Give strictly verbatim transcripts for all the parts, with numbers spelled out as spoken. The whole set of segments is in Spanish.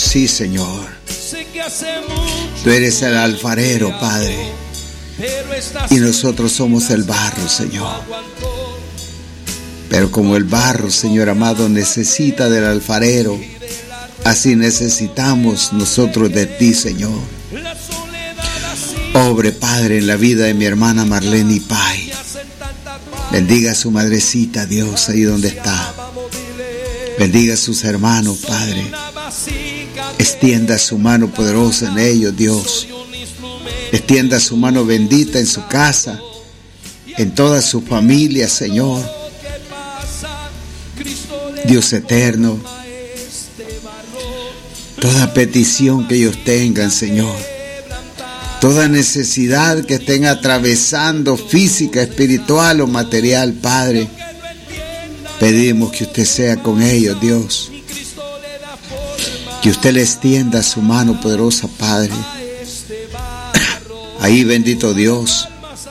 Sí, Señor. Tú eres el alfarero, Padre, y nosotros somos el barro, Señor. Pero como el barro, Señor amado, necesita del alfarero, así necesitamos nosotros de ti, Señor. Obre, Padre, en la vida de mi hermana Marlene Pay. Bendiga a su madrecita, Dios, ahí donde está. Bendiga a sus hermanos, Padre. Extienda su mano poderosa en ellos, Dios. Extienda su mano bendita en su casa, en toda su familia, Señor. Dios eterno, toda petición que ellos tengan, Señor, toda necesidad que estén atravesando, física, espiritual o material, Padre, pedimos que usted sea con ellos, Dios. Que usted le extienda su mano poderosa, Padre. Ahí, bendito Dios,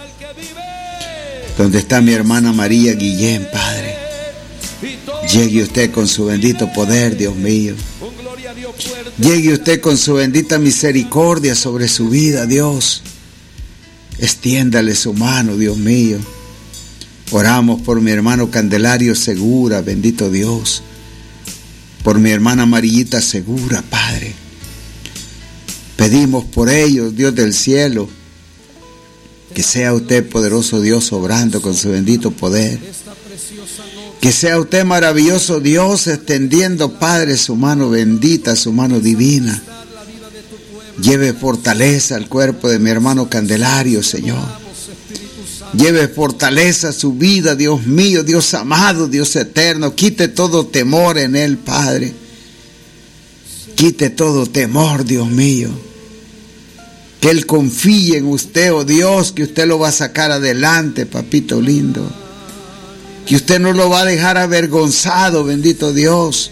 donde está mi hermana María Guillén, Padre. Llegue usted con su bendito poder, Dios mío. Llegue usted con su bendita misericordia sobre su vida, Dios. Extiéndale su mano, Dios mío. Oramos por mi hermano Candelario Segura, bendito Dios. Por mi hermana Amarillita Segura, Padre. Pedimos por ellos, Dios del cielo, que sea usted poderoso Dios obrando con su bendito poder. Que sea usted maravilloso Dios extendiendo, Padre, su mano bendita, su mano divina. Lleve fortaleza al cuerpo de mi hermano Candelario, Señor. Lleve fortaleza a su vida, Dios mío, Dios amado, Dios eterno. Quite todo temor en él, Padre. Quite todo temor, Dios mío. Que él confíe en usted, oh Dios, que usted lo va a sacar adelante, papito lindo. Que usted no lo va a dejar avergonzado, bendito Dios.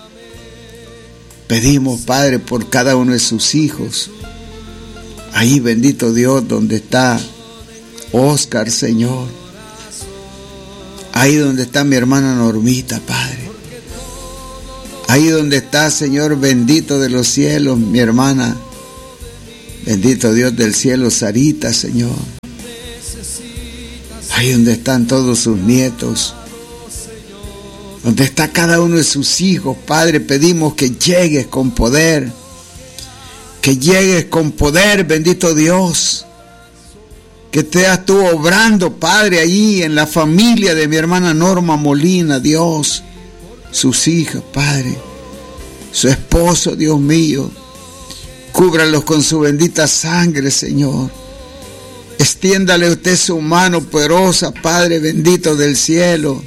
Pedimos, Padre, por cada uno de sus hijos. Ahí, bendito Dios, donde está Oscar, Señor. Ahí donde está mi hermana Normita, Padre. Ahí donde está, Señor, bendito de los cielos, mi hermana. Bendito Dios del cielo, Sarita, Señor. Ahí donde están todos sus nietos. Donde está cada uno de sus hijos, Padre, pedimos que llegues con poder. Que llegues con poder, bendito Dios. Que seas tú obrando, Padre, allí en la familia de mi hermana Norma Molina, Dios. Sus hijas, Padre. Su esposo, Dios mío. Cúbralos con su bendita sangre, Señor. Extiéndale usted su mano poderosa, Padre bendito del cielo.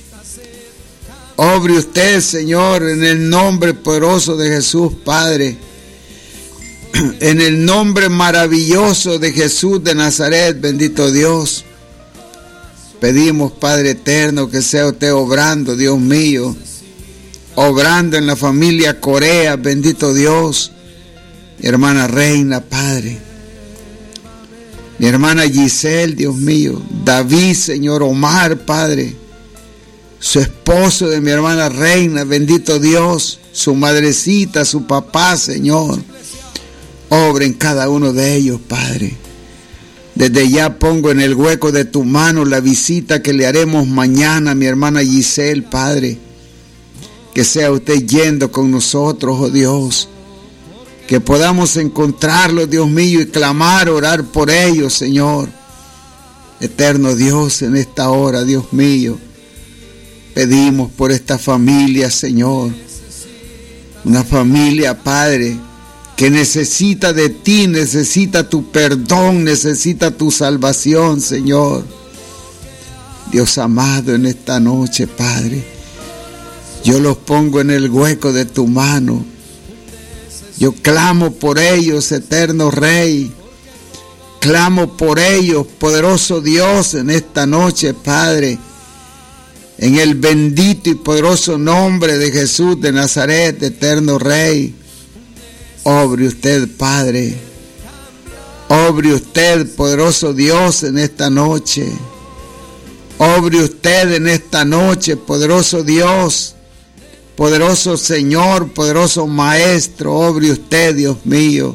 Obre usted, Señor, en el nombre poderoso de Jesús, Padre. En el nombre maravilloso de Jesús de Nazaret, bendito Dios. Pedimos, Padre eterno, que sea usted obrando, Dios mío. Obrando en la familia Corea, bendito Dios. Mi hermana Reina, Padre. Mi hermana Giselle, Dios mío. David, Señor. Omar, Padre. Su esposo de mi hermana Reina, bendito Dios. Su madrecita, su papá, Señor. Obra en cada uno de ellos, Padre. Desde ya pongo en el hueco de tu mano la visita que le haremos mañana a mi hermana Giselle, Padre. Que sea usted yendo con nosotros, oh Dios. Que podamos encontrarlos, Dios mío, y clamar, orar por ellos, Señor. Eterno Dios, en esta hora, Dios mío, pedimos por esta familia, Señor. Una familia, Padre, que necesita de ti, necesita tu perdón, necesita tu salvación, Señor. Dios amado, en esta noche, Padre, yo los pongo en el hueco de tu mano. Yo clamo por ellos, eterno Rey. Clamo por ellos, poderoso Dios, en esta noche, Padre. En el bendito y poderoso nombre de Jesús de Nazaret, eterno Rey. Obre usted, Padre. Obre usted, poderoso Dios, en esta noche. Obre usted en esta noche, poderoso Dios. Poderoso Señor, poderoso Maestro, obre usted, Dios mío.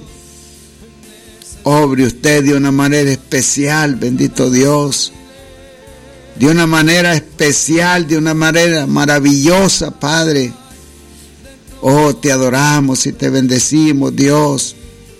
Obre usted de una manera especial, bendito Dios. De una manera especial, de una manera maravillosa, Padre. Oh, te adoramos y te bendecimos, Dios.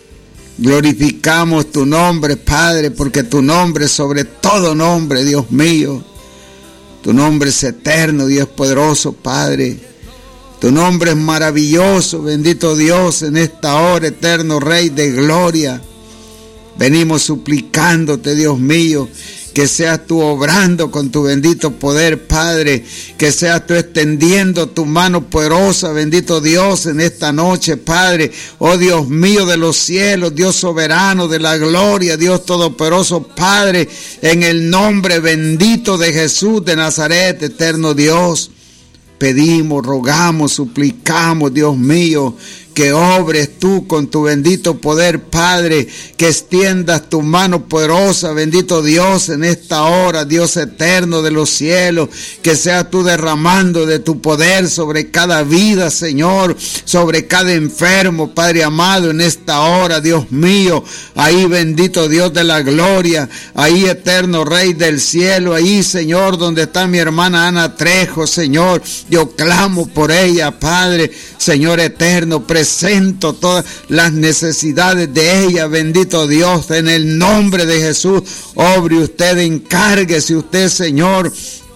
Glorificamos tu nombre, Padre, porque tu nombre es sobre todo nombre, Dios mío. Tu nombre es eterno, Dios poderoso, Padre. Tu nombre es maravilloso, bendito Dios, en esta hora, eterno Rey de gloria. Venimos suplicándote, Dios mío, que seas tú obrando con tu bendito poder, Padre, que seas tú extendiendo tu mano poderosa, bendito Dios, en esta noche, Padre. Oh Dios mío de los cielos, Dios soberano de la gloria, Dios todopoderoso, Padre, en el nombre bendito de Jesús de Nazaret, eterno Dios. Pedimos, rogamos, suplicamos, Dios mío, que obres tú con tu bendito poder, Padre, que extiendas tu mano poderosa, bendito Dios, en esta hora, Dios eterno de los cielos, que seas tú derramando de tu poder sobre cada vida, Señor, sobre cada enfermo, Padre amado, en esta hora, Dios mío, ahí bendito Dios de la gloria, ahí eterno Rey del cielo, ahí, Señor, donde está mi hermana Ana Trejo, Señor, yo clamo por ella, Padre, Señor eterno, presento todas las necesidades de ella, bendito Dios, en el nombre de Jesús. Obre usted, encárguese usted, Señor,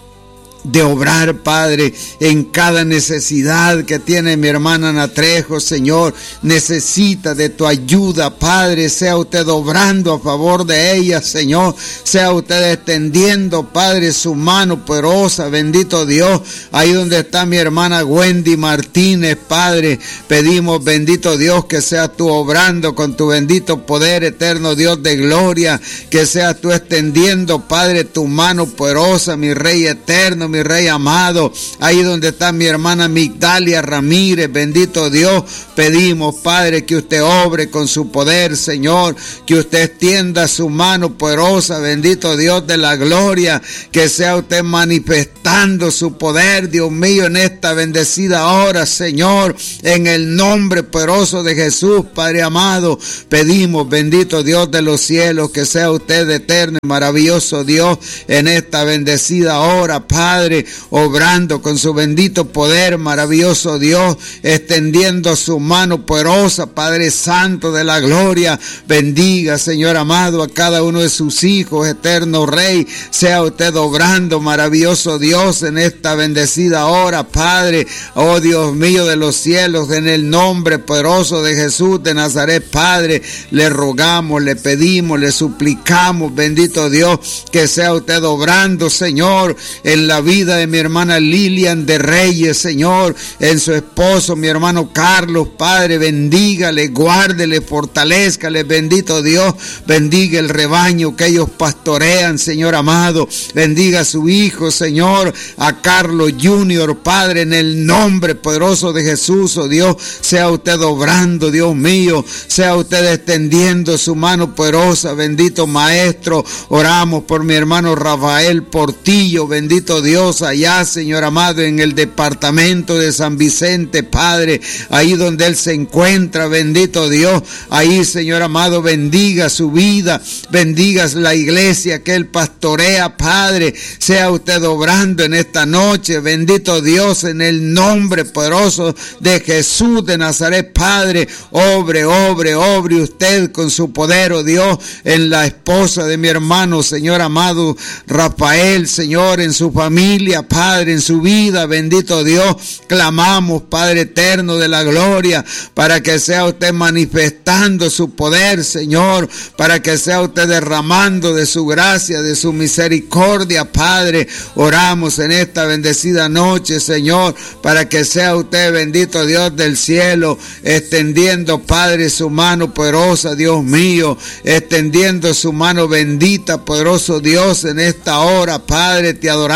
de obrar, Padre, en cada necesidad que tiene mi hermana Ana Trejo, Señor. Necesita de tu ayuda, Padre. Sea usted obrando a favor de ella, Señor. Sea usted extendiendo, Padre, su mano poderosa, bendito Dios. Ahí donde está mi hermana Wendy Martínez, Padre, pedimos, bendito Dios, que seas tú obrando con tu bendito poder, eterno Dios de gloria. Que seas tú extendiendo, Padre, tu mano poderosa, mi Rey eterno, mi Rey amado, ahí donde está mi hermana Migdalia Ramírez, bendito Dios, pedimos, Padre, que usted obre con su poder, Señor, que usted extienda su mano poderosa, bendito Dios de la gloria, que sea usted manifestando su poder, Dios mío, en esta bendecida hora, Señor, en el nombre poderoso de Jesús, Padre amado, pedimos, bendito Dios de los cielos, que sea usted eterno y maravilloso Dios, en esta bendecida hora, Padre, obrando con su bendito poder, maravilloso Dios, extendiendo su mano poderosa, Padre Santo de la gloria. Bendiga, Señor amado, a cada uno de sus hijos, eterno Rey. Sea usted obrando, maravilloso Dios, en esta bendecida hora, Padre. Oh Dios mío de los cielos, en el nombre poderoso de Jesús de Nazaret, Padre, le rogamos, le pedimos, le suplicamos, bendito Dios, que sea usted obrando, Señor, en la vida vida de mi hermana Lilian de Reyes, Señor, en su esposo, mi hermano Carlos, Padre, bendígale, guárdele, fortalézcale, bendito Dios, bendiga el rebaño que ellos pastorean, Señor amado, bendiga a su hijo, Señor, a Carlos Junior, Padre, en el nombre poderoso de Jesús, oh Dios, sea usted obrando, Dios mío, sea usted extendiendo su mano poderosa, bendito Maestro, oramos por mi hermano Rafael Portillo, bendito Dios, allá, Señor amado, en el departamento de San Vicente, Padre, ahí donde él se encuentra, bendito Dios, ahí, Señor amado, bendiga su vida, bendiga la iglesia que él pastorea, Padre, sea usted obrando en esta noche, bendito Dios, en el nombre poderoso de Jesús de Nazaret, Padre, obre, obre, obre usted con su poder, oh Dios, en la esposa de mi hermano, Señor amado, Rafael, Señor, en su familia, Padre, en su vida, bendito Dios, clamamos, Padre eterno de la gloria, para que sea usted manifestando su poder, Señor, para que sea usted derramando de su gracia, de su misericordia, Padre, oramos en esta bendecida noche, Señor, para que sea usted, bendito Dios del cielo, extendiendo, Padre, su mano poderosa, Dios mío, extendiendo su mano bendita, poderoso Dios, en esta hora, Padre, te adoramos,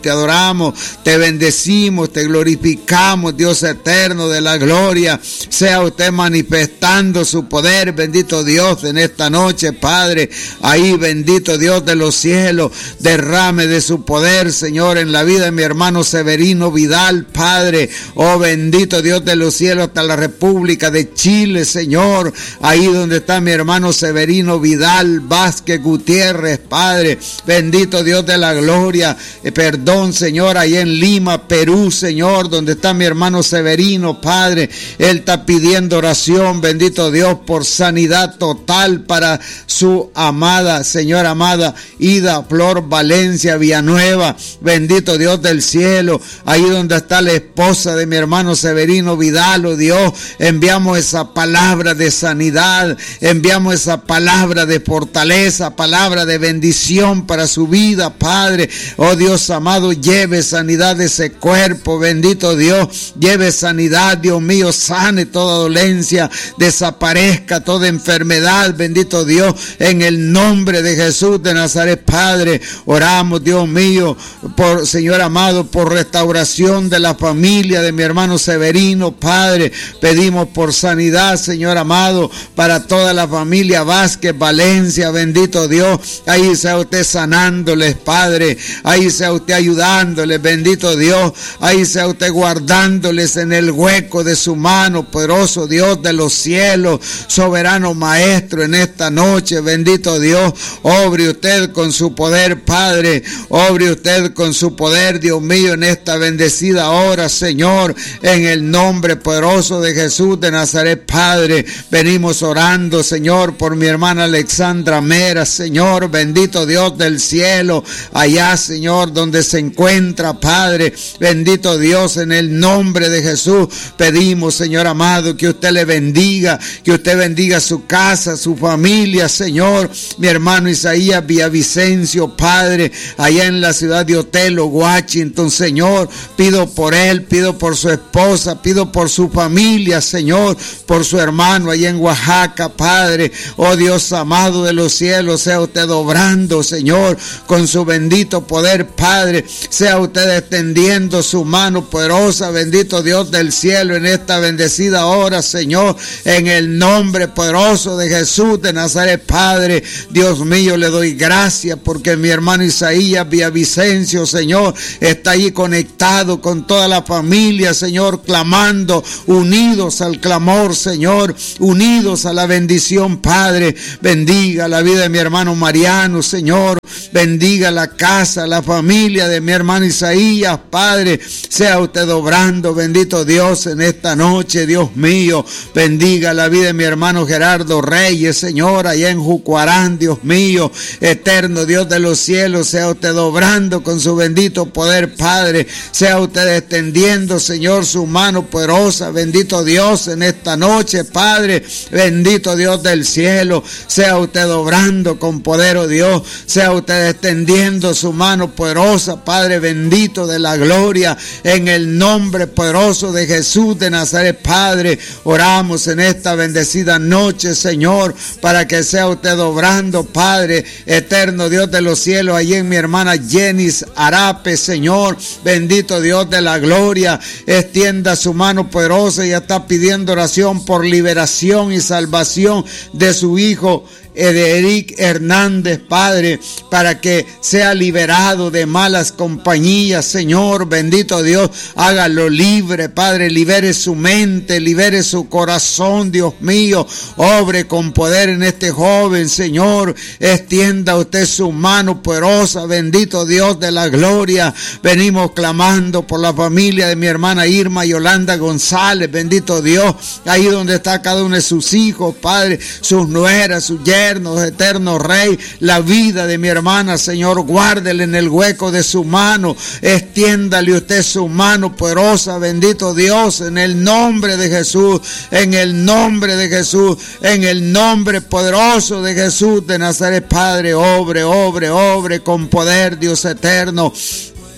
te adoramos, te bendecimos, te glorificamos, Dios eterno de la gloria. Sea usted manifestando su poder, bendito Dios, en esta noche, Padre. Ahí, bendito Dios de los cielos, derrame de su poder, Señor, en la vida de mi hermano Severino Vidal, Padre. Oh, bendito Dios de los cielos, hasta la República de Chile, Señor. Ahí donde está mi hermano Severino Vidal Vázquez Gutiérrez, Padre. Bendito Dios de la gloria. Eh, perdón, Señor, ahí en Lima, Perú, Señor, donde está mi hermano Severino, Padre. Él está pidiendo oración, bendito Dios, por sanidad total para su amada, Señor amada, Ida Flor Valencia Villanueva. Bendito Dios del cielo, ahí donde está la esposa de mi hermano Severino Vidal, oh Dios, enviamos esa palabra de sanidad, enviamos esa palabra de fortaleza, palabra de bendición para su vida, Padre. Oh Dios amado, lleve sanidad de ese cuerpo, bendito Dios, lleve sanidad, Dios mío, sane toda dolencia, desaparezca toda enfermedad, bendito Dios, en el nombre de Jesús de Nazaret, Padre. Oramos, Dios mío, por, Señor amado, por restauración de la familia de mi hermano Severino, Padre. Pedimos por sanidad, Señor amado, para toda la familia Vázquez Valencia, bendito Dios. Ahí sea usted sanándoles, Padre. Ahí sea usted ayudándoles, bendito Dios. Ahí sea usted guardándoles en el hueco de su mano, poderoso Dios de los cielos, soberano Maestro, en esta noche, bendito Dios. Obre usted con su poder, Padre. Obre usted con su poder, Dios mío, en esta bendecida hora, Señor, en el nombre poderoso de Jesús de Nazaret, Padre. Venimos orando, Señor, por mi hermana Alexandra Mera, Señor, bendito Dios del cielo, allá, Señor, donde se encuentra, Padre, bendito Dios, en el nombre de Jesús, pedimos, Señor amado, que usted le bendiga, que usted bendiga su casa, su familia, Señor. Mi hermano Isaías Villavicencio, Padre, allá en la ciudad de Otelo, Washington, Señor, pido por él, pido por su esposa, pido por su familia, Señor, por su hermano allá en Oaxaca, Padre. Oh Dios amado de los cielos, sea usted obrando, Señor, con su bendito poder, Padre. Sea usted extendiendo su mano poderosa, bendito Dios del cielo, en esta bendecida hora, Señor, en el nombre poderoso de Jesús de Nazaret, Padre. Dios mío, le doy gracias porque mi hermano Isaías Villavicencio, Señor, está ahí conectado con toda la familia, Señor, clamando, unidos al clamor, Señor, unidos a la bendición, Padre. Bendiga la vida de mi hermano Mariano, Señor. Bendiga la casa, la familia de mi hermano Isaías, Padre. Sea usted obrando, bendito Dios, en esta noche, Dios mío. Bendiga la vida de mi hermano Gerardo Reyes, Señor, allá en Jucuarán, Dios mío. Eterno Dios de los cielos, sea usted obrando con su bendito poder, Padre. Sea usted extendiendo, Señor, su mano poderosa, bendito Dios, en esta noche, Padre. Bendito Dios del cielo, sea usted obrando con poder, oh Dios. Sea usted extendiendo su mano poderosa, Padre bendito de la gloria, en el nombre poderoso de Jesús de Nazaret, Padre. Oramos en esta bendecida noche, Señor, para que sea usted obrando, Padre eterno Dios de los cielos, allí en mi hermana Jenis Arape, Señor, bendito Dios de la gloria. Extienda su mano poderosa y está pidiendo oración por liberación y salvación de su hijo Ederic Hernández, Padre, para que sea liberado de malas compañías, Señor, bendito Dios, hágalo libre, Padre, libere su mente, libere su corazón, Dios mío, obre con poder en este joven, Señor, extienda usted su mano poderosa, bendito Dios de la gloria. Venimos clamando por la familia de mi hermana Irma Yolanda González, bendito Dios, ahí donde está cada uno de sus hijos, Padre, sus nueras, sus yernos, eterno Rey, la vida de mi hermana, Señor, guárdele en el hueco de su mano, extiéndale usted su mano poderosa, bendito Dios, en el nombre de Jesús, en el nombre de Jesús, en el nombre poderoso de Jesús de Nazaret, Padre, obre, obre, obre con poder, Dios eterno.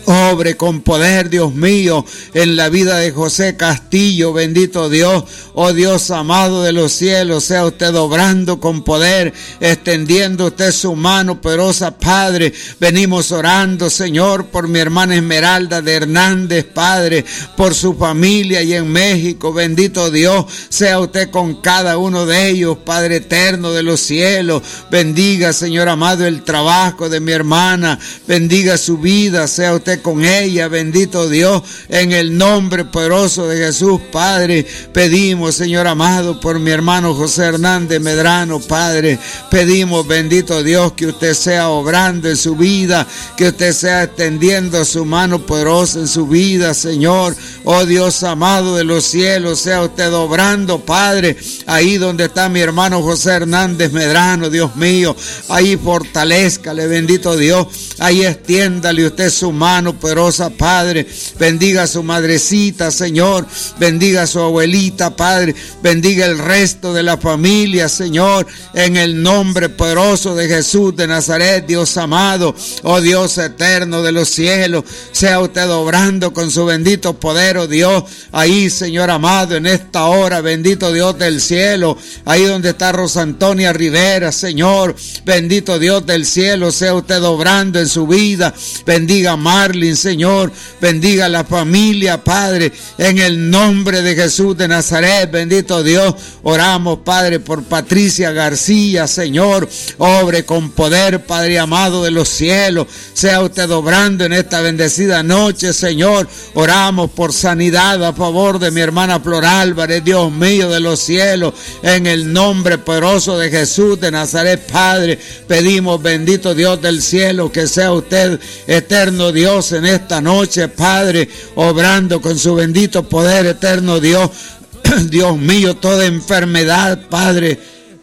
Obre con poder, Dios mío, en la vida de José Castillo, bendito Dios. Oh Dios amado de los cielos, sea usted obrando con poder, extendiendo usted su mano poderosa, Padre. Venimos orando, Señor, por mi hermana Esmeralda de Hernández, Padre, por su familia y en México, bendito Dios. Sea usted con cada uno de ellos, Padre eterno de los cielos. Bendiga, Señor amado, el trabajo de mi hermana, bendiga su vida, sea usted con ella, bendito Dios, en el nombre poderoso de Jesús, Padre. Pedimos, Señor amado, por mi hermano José Hernández Medrano, Padre, pedimos, bendito Dios, que usted sea obrando en su vida, que usted sea extendiendo su mano poderosa en su vida, Señor. Oh Dios amado de los cielos, sea usted obrando, Padre, ahí donde está mi hermano José Hernández Medrano, Dios mío, ahí fortalezcale, bendito Dios, ahí extiéndale usted su mano poderosa, Padre. Bendiga a su madrecita, Señor, bendiga a su abuelita, Padre, bendiga el resto de la familia, Señor, en el nombre poderoso de Jesús de Nazaret, Dios amado. Oh Dios eterno de los cielos, sea usted obrando con su bendito poder, oh Dios, ahí, Señor amado, en esta hora, bendito Dios del cielo, ahí donde está Rosa Antonia Rivera, Señor, bendito Dios del cielo, sea usted obrando en su vida. Bendiga a Marlin, Señor, bendiga a la familia, Padre, en el nombre de Jesús de Nazaret, bendito Dios. Oramos, Padre, por Patricia García, Señor, obre con poder, Padre amado de los cielos, sea usted obrando en esta bendecida noche, Señor. Oramos por sanidad a favor de mi hermana Flor Álvarez, Dios mío de los cielos, en el nombre poderoso de Jesús de Nazaret, Padre. Pedimos, bendito Dios del cielo, que sea usted eterno Dios en esta noche, Padre, obrando con su bendito poder, eterno Dios. Dios mío, toda enfermedad, Padre,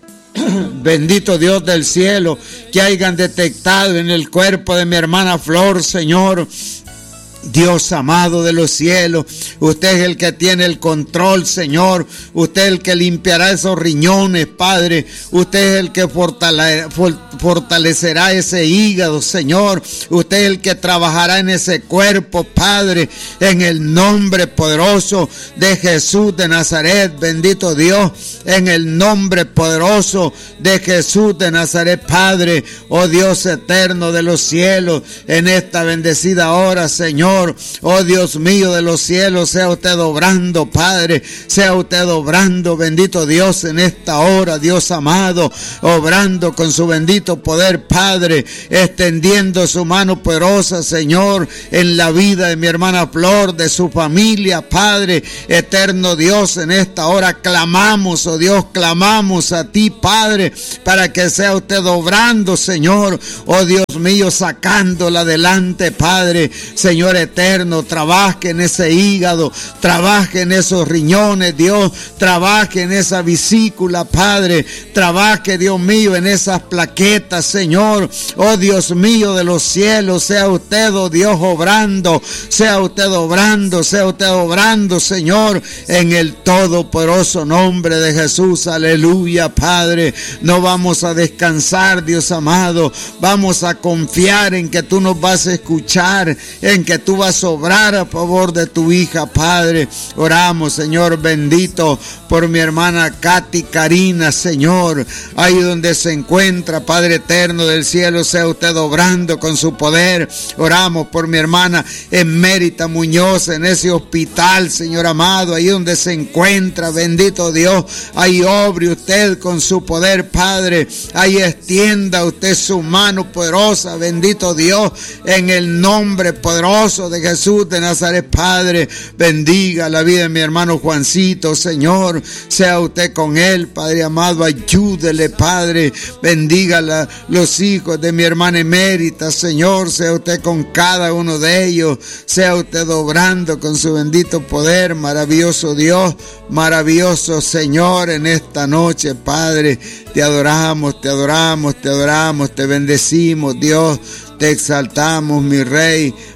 bendito Dios del cielo, que hayan detectado en el cuerpo de mi hermana Flor, Señor. Dios amado de los cielos, usted es el que tiene el control, Señor. Usted es el que limpiará esos riñones, Padre. Usted es el que fortale, fortalecerá ese hígado, Señor. Usted es el que trabajará en ese cuerpo, Padre, en el nombre poderoso de Jesús de Nazaret, bendito Dios, en el nombre poderoso de Jesús de Nazaret, Padre. Oh Dios eterno de los cielos, en esta bendecida hora, Señor, oh Dios mío de los cielos, sea usted obrando, Padre, sea usted obrando, bendito Dios, en esta hora, Dios amado, obrando con su bendito poder, Padre, extendiendo su mano poderosa, Señor, en la vida de mi hermana Flor, de su familia, Padre, eterno Dios, en esta hora clamamos, oh Dios, clamamos a ti, Padre, para que sea usted obrando, Señor, oh Dios mío, sacándola adelante, Padre, Señor eterno, trabaje en ese hígado, trabaje en esos riñones, Dios, trabaje en esa vesícula, Padre, trabaje, Dios mío, en esas plaquetas, Señor, oh Dios mío de los cielos, sea usted, oh Dios, obrando, sea usted obrando, sea usted obrando, Señor, en el todopoderoso nombre de Jesús, aleluya, Padre. No vamos a descansar, Dios amado, vamos a confiar en que tú nos vas a escuchar, en que tú vas a obrar a favor de tu hija, Padre. Oramos, Señor bendito, por mi hermana Katy Karina, Señor, ahí donde se encuentra, Padre eterno del cielo, sea usted obrando con su poder. Oramos por mi hermana Emérita Muñoz en ese hospital, Señor amado, ahí donde se encuentra, bendito Dios, ahí obre usted con su poder, Padre, ahí extienda usted su mano poderosa, bendito Dios, en el nombre poderoso de Jesús de Nazaret, Padre. Bendiga la vida de mi hermano Juancito, Señor, sea usted con él, Padre amado, ayúdele, Padre, bendiga la, los hijos de mi hermana Emérita, Señor, sea usted con cada uno de ellos, sea usted obrando con su bendito poder, maravilloso Dios, maravilloso Señor, en esta noche, Padre, te adoramos, te adoramos, te adoramos, te bendecimos, Dios, te exaltamos, mi Rey,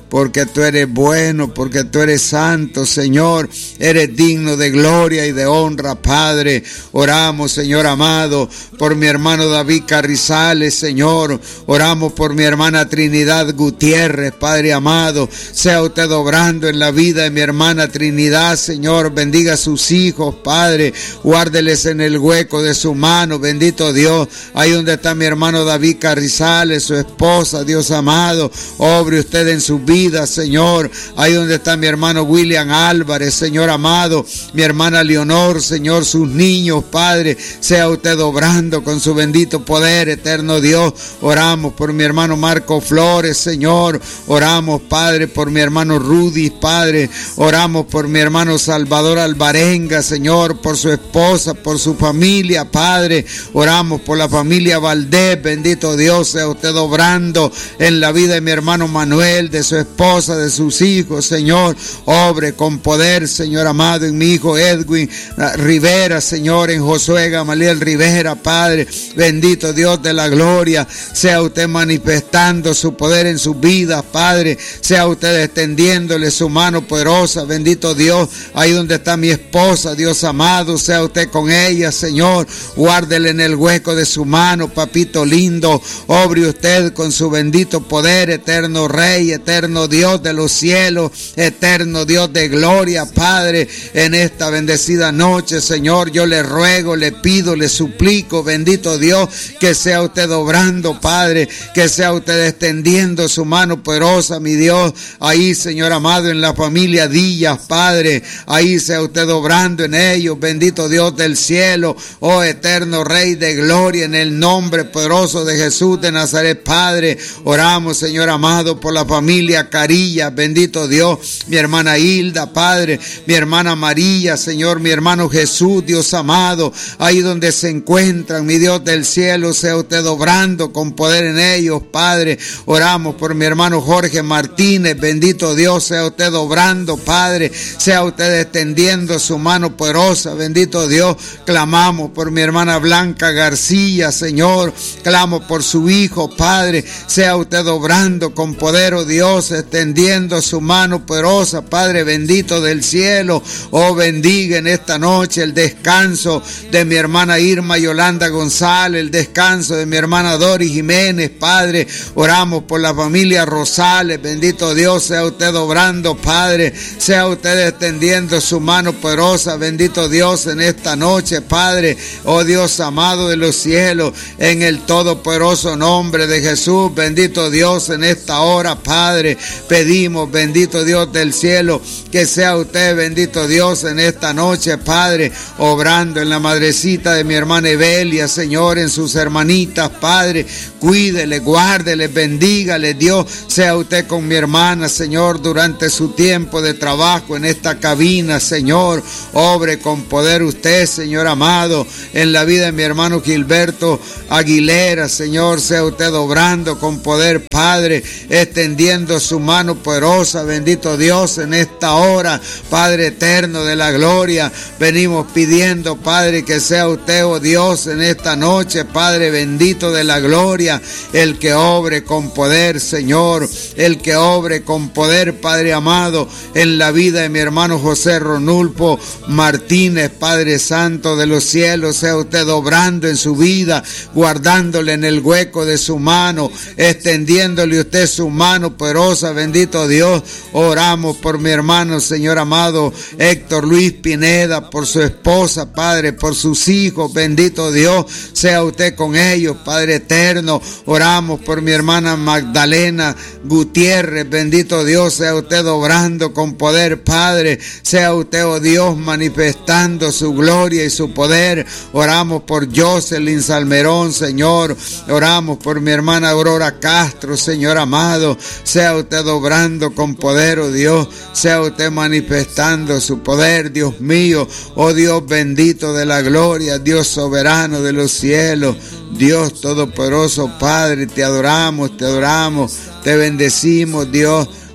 porque tú eres bueno, porque tú eres santo, Señor. Eres digno de gloria y de honra, Padre. Oramos, Señor amado, por mi hermano David Carrizales, Señor. Oramos por mi hermana Trinidad Gutiérrez, Padre amado. Sea usted obrando en la vida de mi hermana Trinidad, Señor. Bendiga a sus hijos, Padre. Guárdeles en el hueco de su mano, bendito Dios. Ahí donde está mi hermano David Carrizales, su esposa, Dios amado. Obre usted en su vida, Señor. Ahí donde está mi hermano William Álvarez, Señor amado. Mi hermana Leonor, Señor, sus niños, Padre. Sea usted obrando con su bendito poder, eterno Dios. Oramos por mi hermano Marco Flores, Señor. Oramos, Padre, por mi hermano Rudy, Padre. Oramos por mi hermano Salvador Alvarenga, Señor, por su esposa, por su familia, Padre. Oramos por la familia Valdés, bendito Dios. Sea usted obrando en la vida de mi hermano Manuel, de su esposa, de sus hijos, Señor. Obre con poder, Señor amado, en mi hijo Edwin Rivera, Señor, en Josué Gamaliel Rivera, Padre. Bendito Dios de la gloria. Sea usted manifestando su poder en sus vidas, Padre. Sea usted extendiéndole su mano poderosa, bendito Dios. Ahí donde está mi esposa, Dios amado, sea usted con ella, Señor. Guárdele en el hueco de su mano, papito lindo. Obre usted con su bendito poder, eterno Rey, eterno Dios de los cielos, eterno Dios de gloria, Padre. En esta bendecida noche, Señor, yo le ruego, le pido, le suplico, bendito Dios, que sea usted obrando, Padre, que sea usted extendiendo su mano poderosa, mi Dios. Ahí, Señor amado, en la familia Díaz, Padre. Ahí sea usted obrando en ellos, bendito Dios del cielo, oh eterno Rey de gloria, en el nombre poderoso de Jesús de Nazaret, Padre. Oramos, Señor amado, por la familia Carilla, bendito Dios, mi hermana Hilda, Padre, mi hermana María, Señor, mi hermano Jesús, Dios amado, ahí donde se encuentran, mi Dios del cielo, sea usted obrando con poder en ellos, Padre. Oramos por mi hermano Jorge Martínez, bendito Dios, sea usted obrando, Padre, sea usted extendiendo su mano poderosa, bendito Dios. Clamamos por mi hermana Blanca García, Señor, clamo por su hijo, Padre, sea usted obrando con poder, oh Dios, extendiendo su mano poderosa, Padre bendito del cielo. Oh, bendiga en esta noche el descanso de mi hermana Irma Yolanda González, el descanso de mi hermana Dori Jiménez, Padre. Oramos por la familia Rosales, bendito Dios, sea usted obrando, Padre, sea usted extendiendo su mano poderosa, bendito Dios, en esta noche, Padre. Oh Dios amado de los cielos, en el todopoderoso nombre de Jesús, bendito Dios, en esta hora, Padre, pedimos, bendito Dios del cielo, que sea usted, bendito Dios, en esta noche, Padre, obrando en la madrecita de mi hermana Evelia, Señor, en sus hermanitas, Padre. Cuídele, guárdele, bendígale, Dios. Sea usted con mi hermana, Señor, durante su tiempo de trabajo en esta cabina, Señor. Obre con poder usted, Señor amado, en la vida de mi hermano Gilberto Aguilera, Señor. Sea usted obrando con poder, Padre, extendiendo su mano poderosa, bendito Dios, en esta hora, Padre eterno de la gloria. Venimos pidiendo, Padre, que sea usted, oh Dios, en esta noche, Padre bendito de la gloria, el que obre con poder, Señor, el que obre con poder, Padre amado, en la vida de mi hermano José Ronulfo Martínez, Padre santo de los cielos. Sea usted obrando en su vida, guardándole en el hueco de su mano, extendiéndole usted su mano poderosa, bendito Dios. Oramos por mi hermano, Señor amado, Héctor Luis Pineda, por su esposa, Padre, por sus hijos, bendito Dios, sea usted con ellos, Padre eterno. Oramos por mi hermana Magdalena Gutiérrez, bendito Dios, sea usted obrando con poder, Padre, sea usted, oh Dios, manifestando su gloria y su poder. Oramos por Jocelyn Salmerón, Señor. Oramos por mi hermana Aurora Castro, Señor amado, sea usted obrando con poder, oh Dios, sea usted manifestando su poder, Dios mío, oh Dios bendito de la gloria, Dios soberano de los cielos, Dios todopoderoso, Padre, te adoramos, te adoramos, te bendecimos, Dios.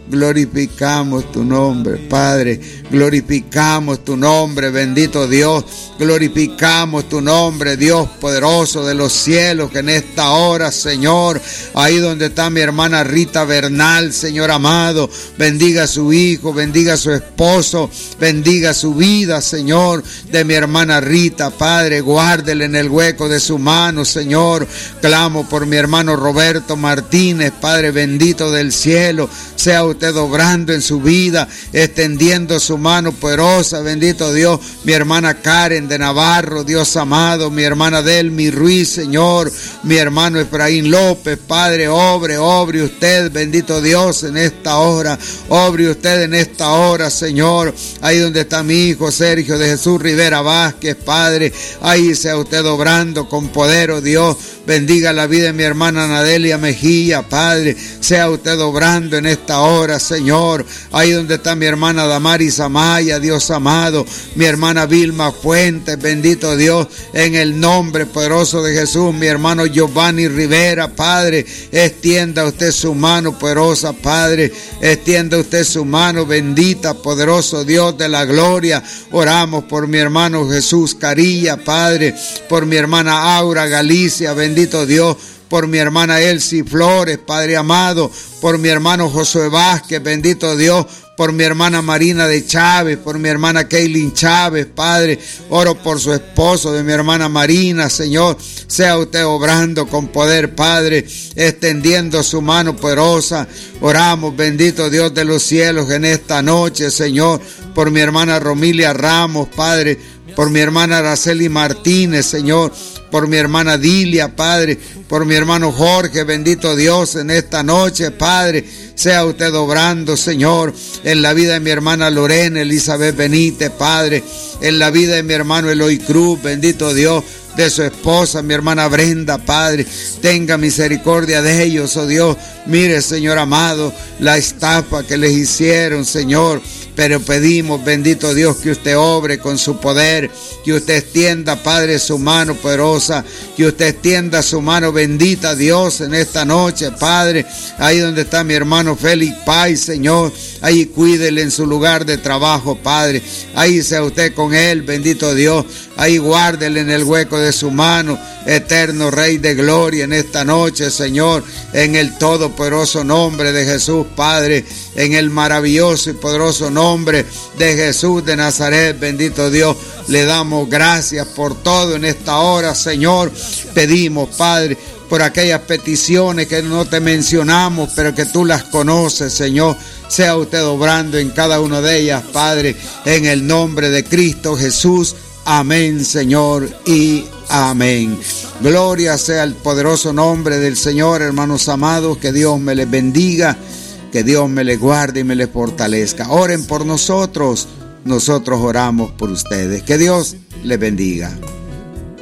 glorificamos tu nombre, Padre, glorificamos tu nombre, bendito Dios, glorificamos tu nombre, Dios poderoso de los cielos, que en esta hora, Señor, ahí donde está mi hermana Rita Bernal, Señor amado, bendiga a su hijo, bendiga a su esposo, bendiga su vida, Señor, de mi hermana Rita, Padre, guárdele en el hueco de su mano, Señor. Clamo por mi hermano Roberto Martínez, Padre bendito del cielo, sea usted obrando en su vida, extendiendo su mano poderosa, bendito Dios. Mi hermana Karen de Navarro, Dios amado, mi hermana Delmi Ruiz, Señor, mi hermano Efraín López, Padre, obre, obre usted, bendito Dios, en esta hora, obre usted en esta hora, Señor, ahí donde está mi hijo Sergio de Jesús Rivera Vázquez, Padre, ahí sea usted obrando con poder, oh Dios. Bendiga la vida de mi hermana Nadelia Mejía, Padre, sea usted obrando en esta hora, Señor, ahí donde está mi hermana Damaris Amaya, Dios amado, mi hermana Vilma Fuentes, bendito Dios, en el nombre poderoso de Jesús, mi hermano Giovanni Rivera, Padre, extienda usted su mano poderosa, Padre, extienda usted su mano bendita, poderoso Dios de la gloria. Oramos por mi hermano Jesús Carilla, Padre, por mi hermana Aura Galicia, bendito Bendito Dios, por mi hermana Elsie Flores, Padre amado, por mi hermano Josué Vázquez, bendito Dios, por mi hermana Marina de Chávez, por mi hermana Kaylin Chávez, Padre, oro por su esposo de mi hermana Marina, Señor, sea usted obrando con poder, Padre, extendiendo su mano poderosa. Oramos, bendito Dios de los cielos, en esta noche, Señor, por mi hermana Romilia Ramos, Padre, por mi hermana Araceli Martínez, Señor, por mi hermana Dilia, Padre, por mi hermano Jorge, bendito Dios, en esta noche, Padre, sea usted obrando, Señor, en la vida de mi hermana Lorena Elizabeth Benítez, Padre, en la vida de mi hermano Eloy Cruz, bendito Dios, de su esposa, mi hermana Brenda, Padre, tenga misericordia de ellos, oh Dios. Mire, Señor amado, la estafa que les hicieron, Señor, pero pedimos, bendito Dios, que usted obre con su poder, que usted extienda, Padre, su mano poderosa, que usted extienda su mano bendita, Dios, en esta noche, Padre, ahí donde está mi hermano Félix Paz, Señor, ahí cuídele en su lugar de trabajo, Padre, ahí sea usted con él, bendito Dios, ahí guárdele en el hueco de su mano, eterno Rey de gloria, en esta noche, Señor, en el todopoderoso nombre de Jesús, Padre, en el maravilloso y poderoso nombre de Jesús de Nazaret, bendito Dios, le damos gracias por todo en esta hora, Señor. Pedimos, Padre, por aquellas peticiones que no te mencionamos, pero que tú las conoces, Señor. Sea usted obrando en cada una de ellas, Padre, en el nombre de Cristo Jesús. Amén, Señor, y amén. Gloria sea el poderoso nombre del Señor, hermanos amados. Que Dios me les bendiga, que Dios me les guarde y me les fortalezca. Oren por nosotros, nosotros oramos por ustedes. Que Dios les bendiga.